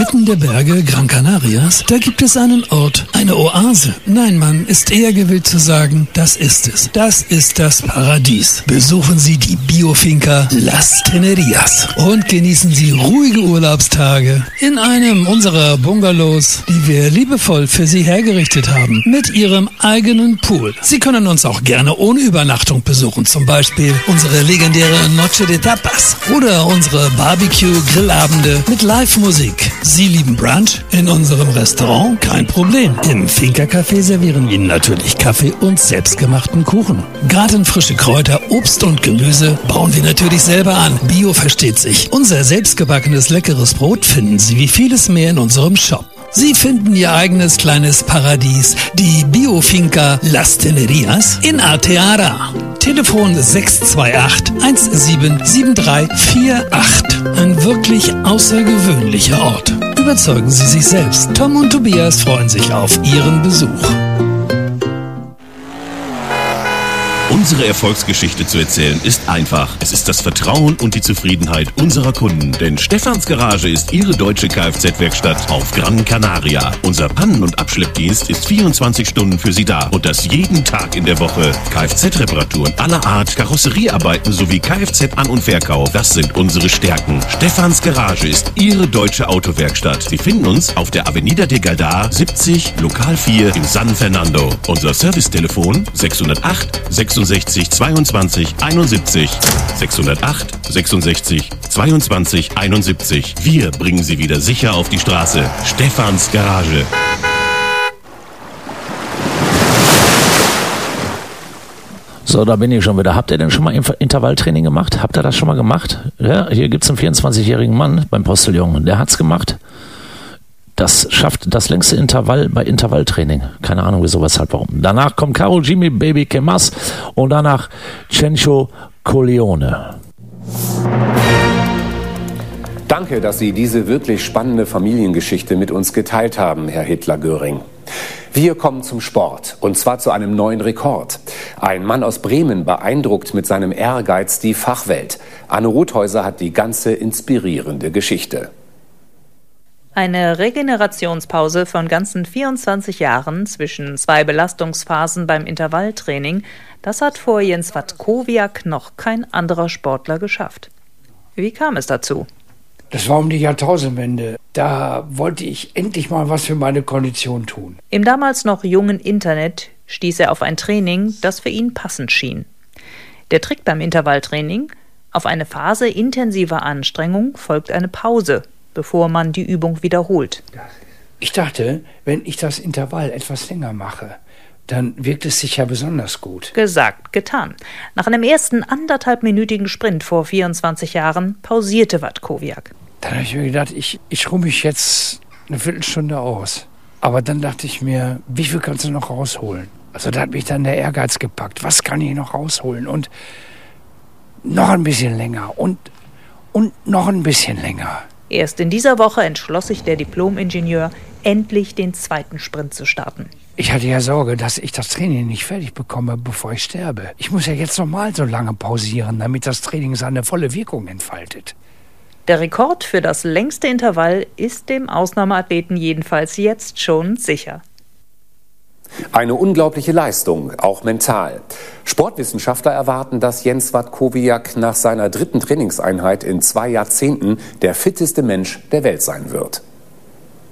Inmitten der Berge Gran Canarias, da gibt es einen Ort, eine Oase. Nein, man ist eher gewillt zu sagen, das ist es. Das ist das Paradies. Besuchen Sie die Biofinca Las Tenerías und genießen Sie ruhige Urlaubstage in einem unserer Bungalows, die wir liebevoll für Sie hergerichtet haben, mit Ihrem eigenen Pool. Sie können uns auch gerne ohne Übernachtung besuchen, zum Beispiel unsere legendäre Noche de Tapas oder unsere Barbecue-Grillabende mit Live-Musik. Sie lieben Brunch? In unserem Restaurant? Kein Problem. Im Finca-Café servieren wir Ihnen natürlich Kaffee und selbstgemachten Kuchen. Gartenfrische Kräuter, Obst und Gemüse bauen wir natürlich selber an. Bio versteht sich. Unser selbstgebackenes leckeres Brot finden Sie wie vieles mehr in unserem Shop. Sie finden Ihr eigenes kleines Paradies, die Biofinca Las Tenerías in Arteara. Telefon 628 177348. Ein wirklich außergewöhnlicher Ort. Überzeugen Sie sich selbst. Tom und Tobias freuen sich auf Ihren Besuch. Unsere Erfolgsgeschichte zu erzählen ist einfach. Es ist das Vertrauen und die Zufriedenheit unserer Kunden. Denn Stefans Garage ist Ihre deutsche Kfz-Werkstatt auf Gran Canaria. Unser Pannen- und Abschleppdienst ist 24 Stunden für Sie da. Und das jeden Tag in der Woche. Kfz-Reparaturen aller Art, Karosseriearbeiten sowie Kfz-An- und Verkauf. Das sind unsere Stärken. Stefans Garage ist Ihre deutsche Autowerkstatt. Sie finden uns auf der Avenida de Galdar 70, Lokal 4 in San Fernando. Unser Servicetelefon 608 66 22 71 608 66 22 71. Wir bringen Sie wieder sicher auf die Straße. Stefans Garage. So, da bin ich schon wieder. Habt ihr denn schon mal Intervalltraining gemacht? Habt ihr das schon mal gemacht? Ja, hier gibt's einen 24-jährigen Mann beim Postillon. Der hat's gemacht. Das schafft das längste Intervall bei Intervalltraining. Keine Ahnung, wieso, weshalb, warum. Danach kommt Karol G, Baby Que Mas und danach Cencio Corleone. Danke, dass Sie diese wirklich spannende Familiengeschichte mit uns geteilt haben, Herr Hitler-Göring. Wir kommen zum Sport, und zwar zu einem neuen Rekord. Ein Mann aus Bremen beeindruckt mit seinem Ehrgeiz die Fachwelt. Anne Rothäuser hat die ganze inspirierende Geschichte. Eine Regenerationspause von ganzen 24 Jahren zwischen 2 Belastungsphasen beim Intervalltraining, das hat vor Jens Wackowiak noch kein anderer Sportler geschafft. Wie kam es dazu? Das war um die Jahrtausendwende. Da wollte ich endlich mal was für meine Kondition tun. Im damals noch jungen Internet stieß er auf ein Training, das für ihn passend schien. Der Trick beim Intervalltraining: auf eine Phase intensiver Anstrengung folgt eine Pause, bevor man die Übung wiederholt. Ich dachte, wenn ich das Intervall etwas länger mache, dann wirkt es sicher besonders gut. Gesagt, getan. Nach einem ersten 1,5-minütigen Sprint vor 24 Jahren pausierte Wackowiak. Dann habe ich mir gedacht, ich ruhe mich jetzt eine Viertelstunde aus. Aber dann dachte ich mir, wie viel kannst du noch rausholen? Also da hat mich dann der Ehrgeiz gepackt. Was kann ich noch rausholen? Und noch ein bisschen länger und noch ein bisschen länger. Erst in dieser Woche entschloss sich der Diplom-Ingenieur, endlich den zweiten Sprint zu starten. Ich hatte ja Sorge, dass ich das Training nicht fertig bekomme, bevor ich sterbe. Ich muss ja jetzt noch mal so lange pausieren, damit das Training seine volle Wirkung entfaltet. Der Rekord für das längste Intervall ist dem Ausnahmeathleten jedenfalls jetzt schon sicher. Eine unglaubliche Leistung, auch mental. Sportwissenschaftler erwarten, dass Jens Wackowiak nach seiner 3. Trainingseinheit in 2 Jahrzehnten der fitteste Mensch der Welt sein wird.